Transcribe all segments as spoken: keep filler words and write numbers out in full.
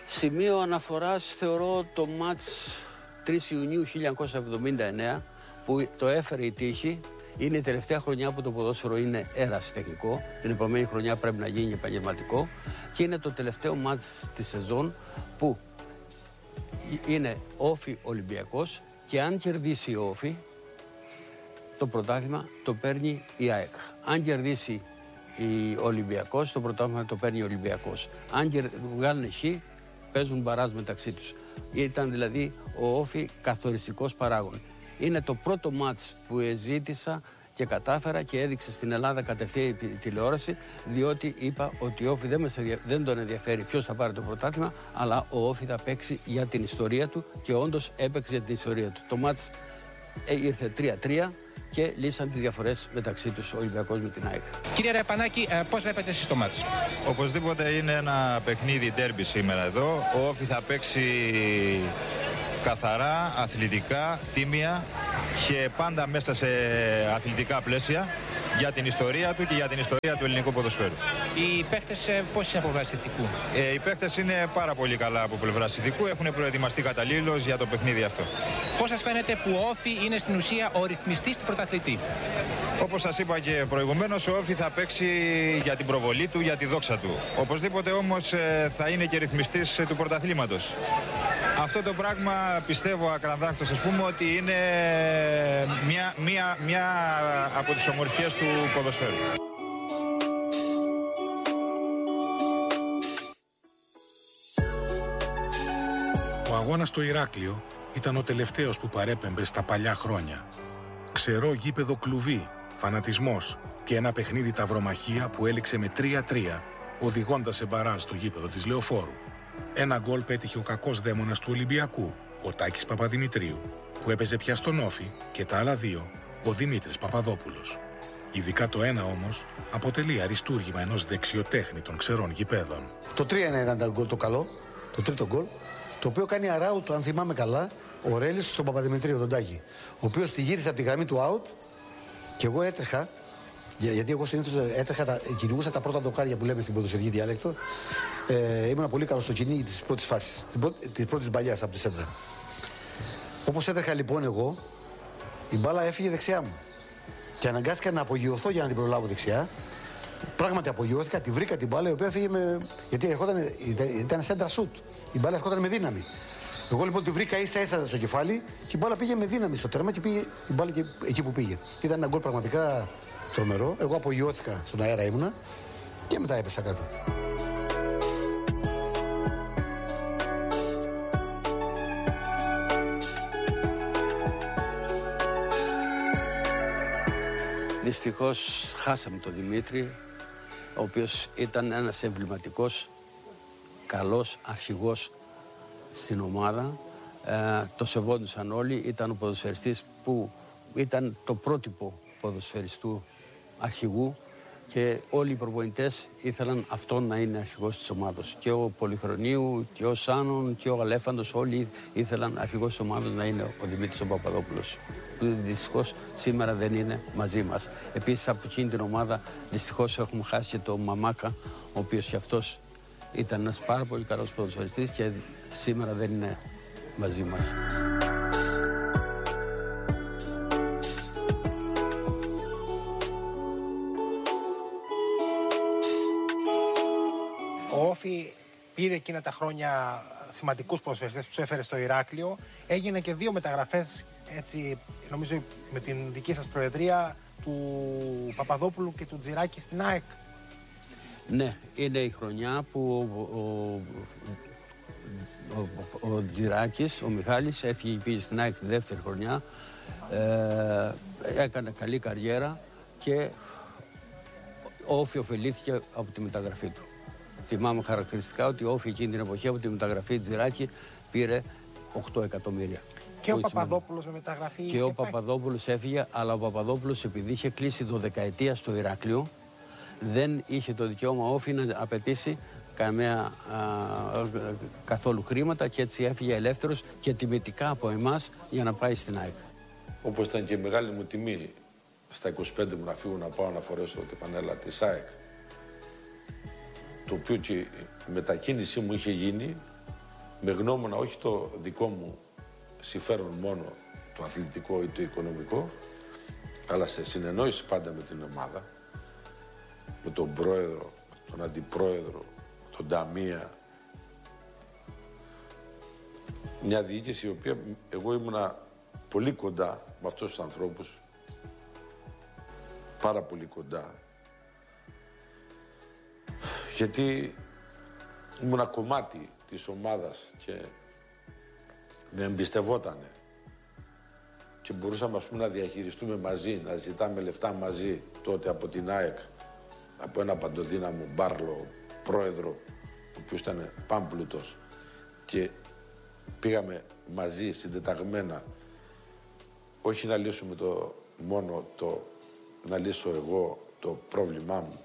Σημείο αναφοράς θεωρώ το μάτς τρεις Ιουνίου χίλια εννιακόσια εβδομήντα εννέα που το έφερε η τύχη. Είναι η τελευταία χρονιά που το ποδόσφαιρο είναι ερασιτεχνικό. Την επόμενη χρονιά πρέπει να γίνει επαγγελματικό. Και είναι το τελευταίο μάτς της σεζόν που είναι Όφη Ολυμπιακός και αν κερδίσει ο Όφη, το πρωτάθλημα το παίρνει η ΑΕΚ. Αν κερδίσει ο Ολυμπιακός, το πρωτάθλημα το παίρνει ο Ολυμπιακός. Αν βγάλουν χ, παίζουν μπαράζ μεταξύ τους. Ήταν δηλαδή ο Όφη καθοριστικός παράγων. Είναι το πρώτο μάτς που ζήτησα και κατάφερα και έδειξε στην Ελλάδα κατευθείαν τηλεόραση, διότι είπα ότι ο Όφη δεν, με, δεν τον ενδιαφέρει ποιος θα πάρει το πρωτάθλημα, αλλά ο Όφη θα παίξει για την ιστορία του και όντως έπαιξε για την ιστορία του. Το μάτς ήρθε τρία τρία και λύσαν τις διαφορές μεταξύ τους ο Ολυμπιακός με την ΑΕΚ. Κύριε Ραπανάκη, πώς βλέπετε εσείς το μάτς? Οπωσδήποτε είναι ένα παιχνίδι ντέρμπι σήμερα εδώ. Ο Όφη θα παίξει καθαρά, αθλητικά, τίμια και πάντα μέσα σε αθλητικά πλαίσια για την ιστορία του και για την ιστορία του ελληνικού ποδοσφαίρου. Οι παίχτες πώς είναι από πλευράς ηθικού? Ε, οι παίχτες είναι πάρα πολύ καλά από πλευράς ηθικού, έχουν προετοιμαστεί καταλήλως για το παιχνίδι αυτό. Πώς σας φαίνεται που ο Όφη είναι στην ουσία ο ρυθμιστής του πρωταθλητή? Όπως σας είπα και προηγουμένως, ο Όφη θα παίξει για την προβολή του, για τη δόξα του. Οπωσδήποτε όμως θα είναι και ρυθμιστής του πρωταθλήματος. Αυτό το πράγμα πιστεύω ακραδάκτως, ας πούμε, ότι είναι μια, μια, μια από τις ομορφιές του ποδοσφαίρου. Ο αγώνας στο Ηράκλειο ήταν ο τελευταίος που παρέπεμπε στα παλιά χρόνια. Ξερό γήπεδο κλουβί, φανατισμός και ένα παιχνίδι ταυρομαχία που έληξε με τρία τρία, οδηγώντας σε μπαράζ στο γήπεδο της Λεωφόρου. Ένα γκολ πέτυχε ο κακός δαίμονας του Ολυμπιακού, ο Τάκης Παπαδημητρίου, που έπαιζε πια στον Όφη, και τα άλλα δύο, ο Δημήτρης Παπαδόπουλος. Ειδικά το ένα όμως αποτελεί αριστούργημα ενός δεξιοτέχνη των ξερών γηπέδων. Το τρία ένα ήταν το γκολ το καλό, το τρίτο γκολ, το οποίο κάνει αράουτ, αν θυμάμαι καλά, ο Ρέλης στον Παπαδημητρίου, τον Τάκη, ο οποίος τη γύρισε από τη γραμμή του out και εγώ έτρεχα. Για, γιατί εγώ συνήθως έτρεχα, τα, κυνηγούσα τα πρώτα ντοκάρια που λέμε στην ποδοσφαιρική διάλεκτο. Ε, ήμουν πολύ καλό στο κυνήγι της πρώτης φάσης, της πρώτης μπαλιάς από τη σέντρα. Όπως έτρεχα λοιπόν εγώ, η μπάλα έφυγε δεξιά μου. Και αναγκάστηκα να απογειωθώ για να την προλάβω δεξιά. Πράγματι απογειώθηκα, τη βρήκα την μπάλα η οποία φύγε με. Γιατί ερχόταν, ήταν σέντρα σουτ. Η μπάλα ερχόταν με δύναμη. Εγώ λοιπόν τη βρήκα ίσα ίσα στο κεφάλι και η μπάλα πήγε με δύναμη στο τέρμα και πήγε η μπάλα και εκεί που πήγε. Ήταν ένα γκολ πραγματικά τρομερό. Εγώ απογειώθηκα, στον αέρα ήμουνα και μετά έπεσα κάτω. Δυστυχώς χάσαμε τον Δημήτρη, ο οποίος ήταν ένας εμβληματικός, καλός αρχηγός στην ομάδα. Ε, το σεβόντουσαν όλοι, ήταν ο ποδοσφαιριστής που ήταν το πρότυπο ποδοσφαιριστού αρχηγού και όλοι οι προπονητές ήθελαν αυτόν να είναι αρχηγός της ομάδας. Και ο Πολυχρονίου και ο Σάνων και ο Αλέφαντος, όλοι ήθελαν αρχηγός της ομάδας να είναι ο Δημήτρης ο Παπαδόπουλος, που δυστυχώς σήμερα δεν είναι μαζί μας. Επίσης από εκείνη την ομάδα δυστυχώς έχουμε χάσει και τον Μαμάκα, ο οποίος και αυτός ήταν ένας πάρα πολύ καλός ποδοσφαιριστής και σήμερα δεν είναι μαζί μας. Ο Όφη πήρε εκείνα τα χρόνια σημαντικούς ποδοσφαιριστές, τους έφερε στο Ηράκλειο. Έγινε και δύο μεταγραφές, έτσι, νομίζω με την δική σας προεδρία, του Παπαδόπουλου και του Τζιράκη στην ΑΕΚ. Ναι, είναι η χρονιά που ο, ο, ο, ο Τζιράκης, ο Μιχάλης, έφυγε πήγε στην ΑΕΚ τη δεύτερη χρονιά, ε, έκανε καλή καριέρα και ο Όφη ωφελήθηκε από τη μεταγραφή του. Θυμάμαι χαρακτηριστικά ότι ο Όφη εκείνη την εποχή από τη μεταγραφή του Τζιράκη πήρε οκτώ εκατομμύρια. Και ο Παπαδόπουλος με μεταγραφή. Και ο Παπαδόπουλος έφυγε, αλλά ο Παπαδόπουλος επειδή είχε κλείσει δωδεκαετία στο Ηράκλειο, δεν είχε το δικαίωμα Όφη να απαιτήσει καμία, α, καθόλου χρήματα και έτσι έφυγε ελεύθερος και τιμητικά από εμάς για να πάει στην ΑΕΚ. Όπως ήταν και μεγάλη μου τιμή στα είκοσι πέντε μου να φύγω να πάω να φορέσω τη φανέλα της ΑΕΚ, το οποίο και η μετακίνησή μου είχε γίνει με γνώμονα όχι το δικό μου συμφέρον μόνο, το αθλητικό ή το οικονομικό, αλλά σε συνεννόηση πάντα με την ομάδα, με τον πρόεδρο, τον αντιπρόεδρο, τον ταμεία. Μια διοίκηση η οποία εγώ ήμουνα πολύ κοντά με αυτούς τους ανθρώπους, πάρα πολύ κοντά, γιατί ήμουνα κομμάτι της ομάδας και με εμπιστευότανε και μπορούσαμε, ας πούμε, να διαχειριστούμε μαζί, να ζητάμε λεφτά μαζί τότε από την ΑΕΚ, από ένα παντοδύναμο Μπάρλο πρόεδρο, ο οποίος ήταν πάμπλουτος, και πήγαμε μαζί συντεταγμένα, όχι να λύσουμε το μόνο το να λύσω εγώ το πρόβλημά μου,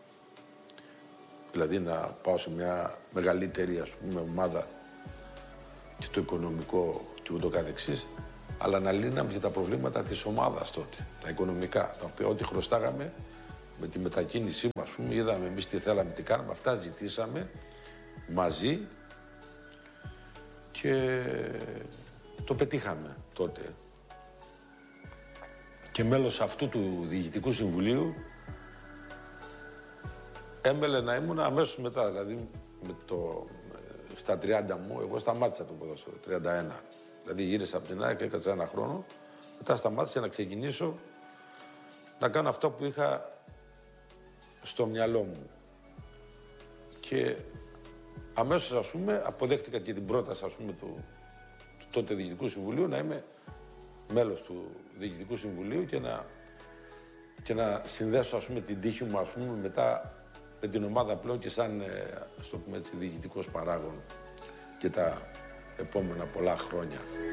δηλαδή να πάω σε μια μεγαλύτερη, ας πούμε, ομάδα και το οικονομικό και ούτω καθεξής, αλλά να λύναμε και τα προβλήματα της ομάδας τότε, τα οικονομικά, τα οποία ό,τι χρωστάγαμε με τη μετακίνησή μας, ας πούμε, είδαμε εμείς τι θέλαμε, τι κάναμε, αυτά ζητήσαμε μαζί και το πετύχαμε τότε. Και μέλος αυτού του Διοικητικού Συμβουλίου έμελε να ήμουν αμέσως μετά, δηλαδή με το, στα τριάντα μου, εγώ σταμάτησα το ποδόσφαιρο, τριάντα ένα. Δηλαδή γύρισα από την ΑΕΚ, έκατσα ένα χρόνο, μετά σταμάτησα να ξεκινήσω να κάνω αυτό που είχα στο μυαλό μου. Και αμέσως, ας πούμε, αποδέχτηκα και την πρόταση, ας πούμε, του, του τότε Διοικητικού Συμβουλίου να είμαι μέλος του Διοικητικού Συμβουλίου και να, και να συνδέσω, ας πούμε, την τύχη μου, ας πούμε, μετά με την ομάδα πλέον και σαν, ας το πούμε έτσι, διοικητικός παράγων και τα επόμενα πολλά χρόνια.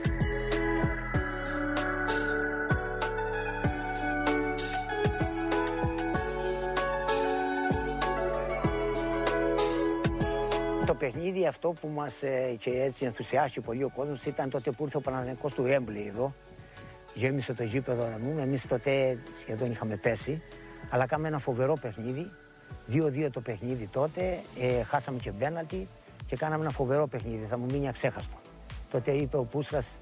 Το παιχνίδι αυτό που μας ε, και έτσι ενθουσιάσει πολύ ο κόσμος ήταν τότε που ήρθε ο Παναθηναϊκός του Wembley εδώ. Γέμισε το γήπεδο να μου, εμείς τότε σχεδόν είχαμε πέσει, αλλά κάναμε ένα φοβερό παιχνίδι. δύο δύο το παιχνίδι τότε, ε, χάσαμε και πέναλτι και κάναμε ένα φοβερό παιχνίδι, θα μου μείνει αξέχαστο. Τότε είπε ο Πούσχας,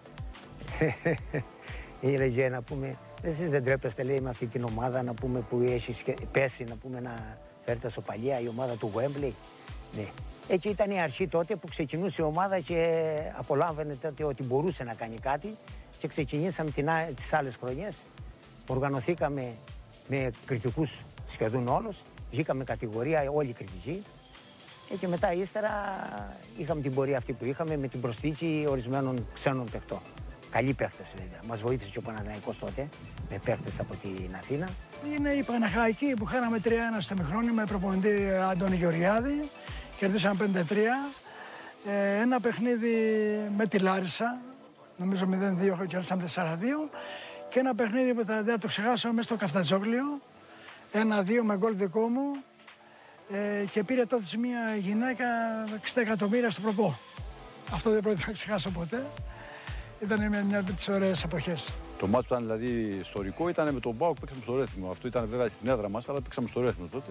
έλεγε να πούμε, εσείς δεν τρέπεστε, λέει, με αυτή την ομάδα να πούμε, που έχει πέσει, να πούμε, να φέρετε σοπαλία, η ομάδα του Wembley. Ναι. Έτσι ήταν η αρχή τότε που ξεκινούσε η ομάδα και απολάμβανε τότε ότι μπορούσε να κάνει κάτι και ξεκινήσαμε την, τις άλλες χρονιές. Οργανωθήκαμε με κριτικούς σχεδόν όλους, βγήκαμε κατηγορία όλοι οι κριτικοί και μετά ύστερα είχαμε την πορεία αυτή που είχαμε με την προσθήκη ορισμένων ξένων παιχτών. Καλοί παίχτες βέβαια. Μας βοήθησε και ο Παναθηναϊκός τότε με παίχτες από την Αθήνα. Είναι η Παναχαϊκή που χάναμε τρία ένα στο μηχρόνι με προπονητή Αντώνη Γεωργιάδη. Κερδίσαμε πέντε τρία. Ε, ένα παιχνίδι με τη Λάρισα, νομίζω μηδέν δύο, κερδίσαμε τέσσερα δύο. Και ένα παιχνίδι που δεν το ξεχάσω μέσα στο Καφτατζόγλιο. ένα δύο με γκολ δικό μου. Ε, και πήρε τότε μια γυναίκα εξήντα εκατομμύρια στο προπό. Αυτό δεν πρόκειται να ξεχάσω ποτέ. Ήταν μια, μια από τις ωραίες εποχές. Το μάτς που ήταν δηλαδή ιστορικό ήταν με τον ΠΑΟΚ που παίξαμε στο Ρέθμο. Αυτό ήταν βέβαια στην έδρα μας, αλλά παίξαμε στο Ρέθμο τότε.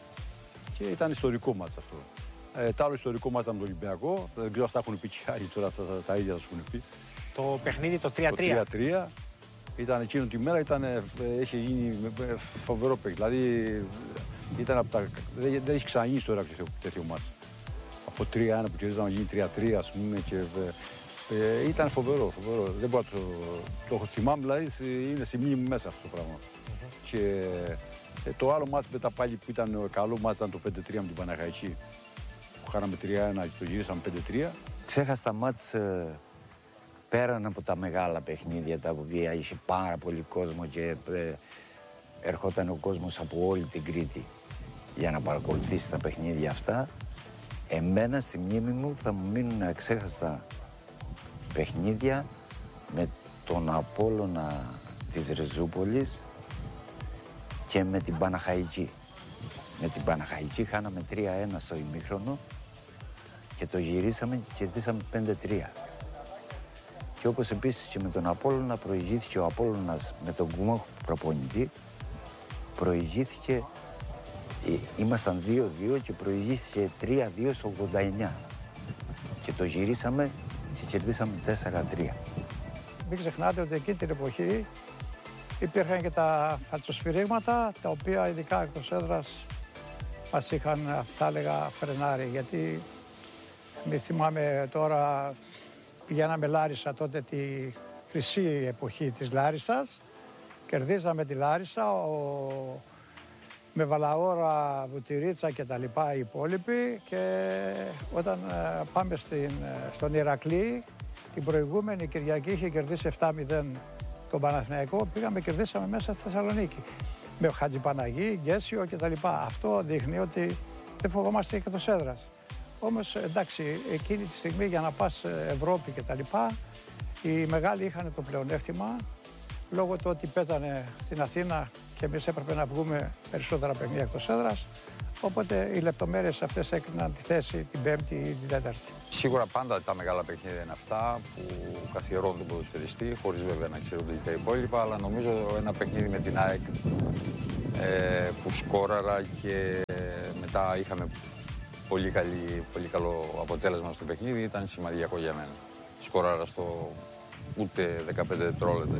Και ήταν ιστορικό μάτς αυτό. Ε, το άλλο ιστορικό μάτς ήταν με τον Ολυμπιακό. Δεν ξέρω αν τα έχουν πει και άλλοι τώρα, αυτά τα, τα ίδια θα σου έχουν πει. Το παιχνίδι το τρία τρία. Το τρία τρία. Ήταν εκείνο τη μέρα, ήταν, είχε γίνει φοβερό παιχνίδι. Δηλαδή ήταν από τα, δεν, δεν έχει ξαναγίνει στο Ηράκλειο τέτοιο μάτς. Από τρία ένα που κερδίζαμε να γίνει τρία τρία, ας πούμε. Και, ε, ήταν φοβερό, φοβερό. Δεν μπορώ να το, το θυμάμαι, δηλαδή είναι στη μνήμη μου μέσα αυτό το πράγμα. Mm-hmm. Και ε, το άλλο μάτς μετά πάλι που ήταν καλό μάτς ήταν το πέντε τρία με την Παναχαϊκή. Που χάναμε τρία ένα και το γυρίσαμε πέντε τρία. Ξέχασα τα μάτς ε, πέραν από τα μεγάλα παιχνίδια τα οποία είχε πάρα πολύ κόσμο και ε, ερχόταν ο κόσμος από όλη την Κρήτη για να παρακολουθήσει τα παιχνίδια αυτά. Εμένα στη μνήμη μου θα μου μείνουν αξέχαστα παιχνίδια με τον Απόλλωνα της Ριζούπολης και με την Παναχαϊκή. Με την Παναχαϊκή χάναμε τρία ένα στο ημίχρονο και το γυρίσαμε και κερδίσαμε πέντε τρία. Και όπως επίσης και με τον Απόλλωνα προηγήθηκε ο Απόλλωνας με τον Κουμόχ προπονητή, προηγήθηκε, ήμασταν δύο δύο και προηγήθηκε τρία δύο στο ογδόντα εννιά. Και το γυρίσαμε και κερδίσαμε τέσσερα τρία. Μην ξεχνάτε ότι εκείνη την εποχή υπήρχαν και τα χατσοσφυρίγματα, τα οποία ειδικά εκτός έδρας μας είχαν, θα έλεγα, φρενάρει. Γιατί μη θυμάμαι τώρα, πηγαίναμε Λάρισα τότε τη χρυσή εποχή της Λάρισσας, κερδίζαμε τη Λάρισα, ο... με Βαλαώρα, Βουτυρίτσα και τα λοιπά οι υπόλοιποι, και όταν ε, πάμε στην, στον Ηρακλή, την προηγούμενη Κυριακή είχε κερδίσει επτά μηδέν τον Παναθηναϊκό, πήγαμε και κερδίσαμε μέσα στη Θεσσαλονίκη. Με Χατζηπαναγή, Γκέσιο κτλ. Αυτό δείχνει ότι δεν φοβόμαστε εκτός έδρας. Όμως εντάξει, εκείνη τη στιγμή για να πας Ευρώπη κτλ. Οι μεγάλοι είχαν το πλεονέκτημα λόγω του ότι παίζανε στην Αθήνα και εμείς έπρεπε να βγούμε περισσότερα παιχνίδια εκτός έδρας. Οπότε οι λεπτομέρειες αυτές έκριναν τη θέση την Πέμπτη ή την Τέταρτη. Σίγουρα πάντα τα μεγάλα παιχνίδια είναι αυτά που καθιερώνουν τον ποδοσφαιριστή, χωρίς βέβαια να ξέρονται και τα υπόλοιπα, αλλά νομίζω ένα παιχνίδι με την ΑΕΚ ε, που σκόραρα και μετά είχαμε πολύ, καλή, πολύ καλό αποτέλεσμα στο παιχνίδι, ήταν σημαντικό για μένα. Σκόραρα στο ούτε δεκαπέντε δευτερόλεπτα.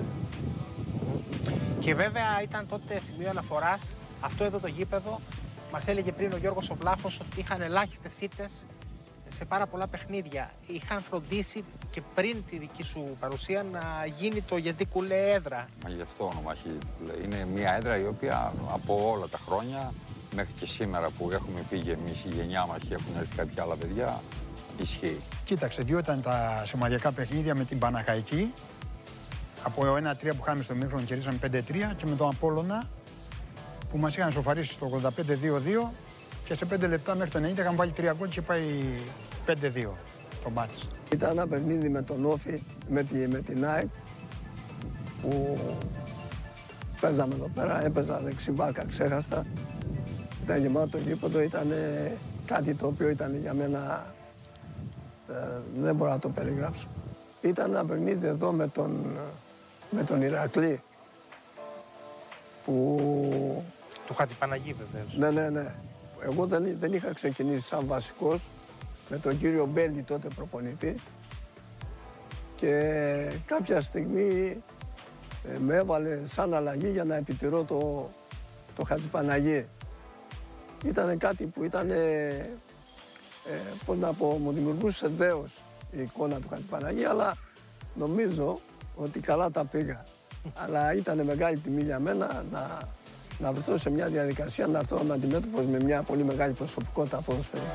Και βέβαια ήταν τότε σημείο αναφοράς αυτό εδώ το γήπεδο. Μας έλεγε πριν ο Γιώργος ο Βλάχος ότι είχαν ελάχιστες ήττες σε πάρα πολλά παιχνίδια. Είχαν φροντίσει και πριν τη δική σου παρουσία να γίνει το γιατί κουλέ έδρα. Μα γι' αυτό όνομα έχει. Είναι μια έδρα η οποία από όλα τα χρόνια μέχρι και σήμερα που έχουμε φύγει εμείς η γενιά μας και έχουν έρθει κάποια άλλα παιδιά, ισχύει. Κοίταξε, δύο ήταν τα σημαντικά παιχνίδια με την Παναχαϊκή. Από ένα τρία που είχαμε στο μήχρονο κερδίσαμε πέντε τρία, και με τον Απόλλωνα που μας είχαν σοφαρίσει στο ογδόντα πέντε δύο δύο και σε πέντε λεπτά μέχρι το ενενήντα είχαν βάλει τρία γκολ και πάει πέντε δύο το μάτς. Ήταν ένα παιχνίδι με τον Όφη, με, τη, με την ΑΕΚ που παίζαμε εδώ πέρα, έπαιζα δεξιμπάκα ξέχαστα. Ήταν γεμάτο γήπεδο, ήταν κάτι το οποίο ήταν για μένα, ε, δεν μπορώ να το περιγράψω. Ήταν ένα παιχνίδι εδώ με τον, με τον Ηρακλή που... Του Χατζηπαναγή βεβαίως. Ναι, ναι, ναι. Εγώ δεν, δεν είχα ξεκινήσει σαν βασικός, με τον κύριο Μπέλη τότε προπονητή, και κάποια στιγμή ε, με έβαλε σαν αλλαγή για να επιτηρώ το, το Χατζηπαναγή. Ήταν κάτι που ήταν, ε, ε, πώς να πω, μου δημιουργούσε δέος η εικόνα του Χατζηπαναγή, αλλά νομίζω ότι καλά τα πήγα. Αλλά ήταν μεγάλη τιμή για μένα να, να βρεθώ σε μια διαδικασία, να έρθω αντιμέτωπος με μια πολύ μεγάλη προσωπικότητα ποδοσφαίρου.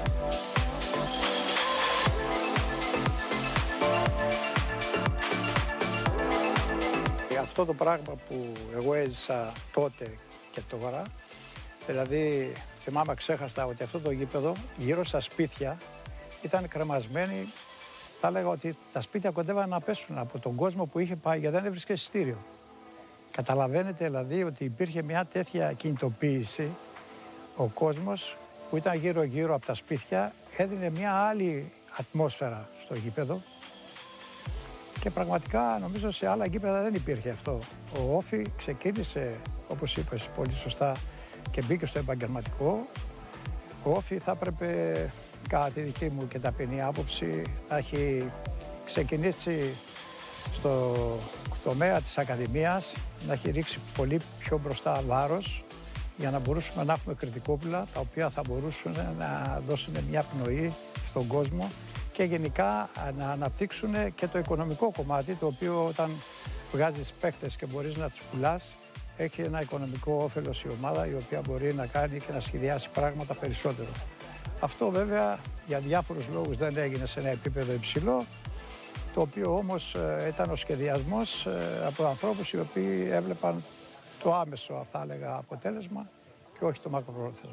Αυτό το πράγμα που εγώ έζησα τότε και τώρα, δηλαδή θυμάμαι ξέχαστα ότι αυτό το γήπεδο γύρω στα σπίτια ήταν κρεμασμένοι. Θα έλεγα ότι τα σπίτια κοντεύαν να πέσουν από τον κόσμο που είχε πάει, γιατί δεν έβρισκε εισιτήριο. Καταλαβαίνετε δηλαδή ότι υπήρχε μια τέτοια κινητοποίηση. Ο κόσμος που ήταν γύρω-γύρω από τα σπίτια έδινε μια άλλη ατμόσφαιρα στο γήπεδο, και πραγματικά νομίζω σε άλλα γήπεδα δεν υπήρχε αυτό. Ο Όφη ξεκίνησε, όπως είπες πολύ σωστά, και μπήκε στο επαγγελματικό. Ο Όφη θα έπρεπε, κατά τη δική μου και ταπεινή άποψη, να έχει ξεκινήσει στο τομέα της Ακαδημίας, να έχει ρίξει πολύ πιο μπροστά βάρος, για να μπορούσαμε να έχουμε κριτικόπουλα τα οποία θα μπορούσαν να δώσουν μια πνοή στον κόσμο και γενικά να αναπτύξουν και το οικονομικό κομμάτι, το οποίο όταν βγάζεις παίκτες και μπορείς να τους πουλάς, έχει ένα οικονομικό όφελος η ομάδα, η οποία μπορεί να κάνει και να σχεδιάσει πράγματα περισσότερο. Αυτό βέβαια για διάφορους λόγους δεν έγινε σε ένα επίπεδο υψηλό, το οποίο όμως ήταν ο σχεδιασμός από ανθρώπους οι οποίοι έβλεπαν το άμεσο, θα έλεγα, αποτέλεσμα και όχι το μακροπρόθεσμο.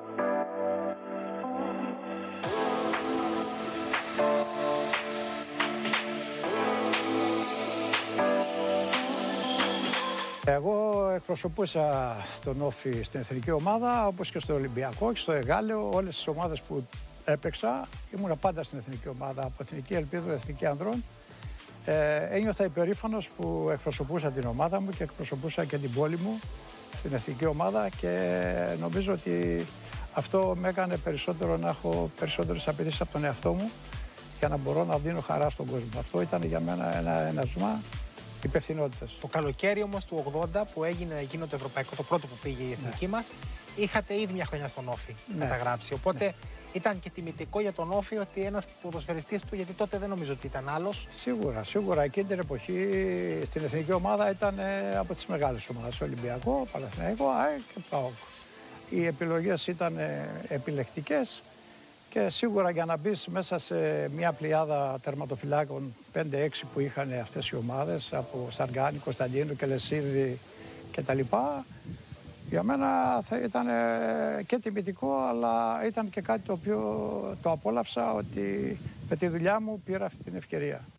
Εγώ εκπροσωπούσα τον Όφη στην εθνική ομάδα, όπως και στο Ολυμπιακό και στο Εγάλεο, όλες τις ομάδες που έπαιξα. Ήμουν πάντα στην εθνική ομάδα, από Εθνική Ελπίδα, Εθνική Ανδρών. Ε, ένιωθα υπερήφανος που εκπροσωπούσα την ομάδα μου και εκπροσωπούσα και την πόλη μου στην εθνική ομάδα, και νομίζω ότι αυτό με έκανε περισσότερο να έχω περισσότερες απαιτήσεις από τον εαυτό μου για να μπορώ να δίνω χαρά στον κόσμο. Αυτό ήταν για μένα ένα ένασμα υπευθυνότητας. Το καλοκαίρι όμως του ογδόντα που έγινε εκείνο το ευρωπαϊκό, το πρώτο που πήγε η εθνική ναι. μας, είχατε ήδη μια χρονιά στον Όφη ναι. καταγράψει. Οπότε ναι. ήταν και τιμητικό για τον Όφη ότι ένας ποδοσφαιριστής του, γιατί τότε δεν νομίζω ότι ήταν άλλος. Σίγουρα, σίγουρα. Εκείνη την εποχή στην εθνική ομάδα ήταν ε, από τις μεγάλες ομάδες. Ολυμπιακό, Παναθηναϊκό, ΑΕΚ και ΠΑΟΚ. Οι επιλογές ήταν ε, επιλεκτικές και σίγουρα για να μπεις μέσα σε μια πλειάδα τερματοφυλάκων πέντε έξι που είχαν αυτές οι ομάδες από Σαργάνη, Κωνσταντίνου, Κελεσίδη κτλ. Για μένα θα ήταν και τιμητικό, αλλά ήταν και κάτι το οποίο το απόλαυσα, ότι με τη δουλειά μου πήρα αυτή την ευκαιρία.